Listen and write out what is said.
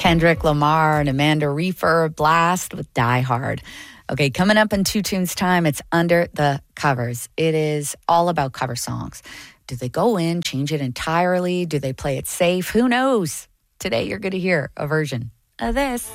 Kendrick Lamar and Amanda Reefer Blast with Die Hard. Okay, coming up in 2 Tunes time, it's Under the Covers. It is all about cover songs. Do they go in, change it entirely? Do they play it safe? Who knows? Today you're going to hear a version of this.